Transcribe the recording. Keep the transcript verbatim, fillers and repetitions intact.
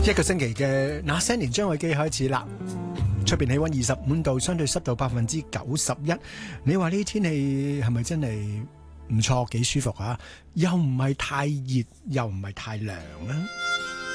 一個星期嘅那些年張偉基開始啦，出邊氣溫二十五度，相對濕度百分之九十一。你話呢啲天氣係咪真係唔錯，幾舒服啊？又唔係太熱，又唔係太涼啊？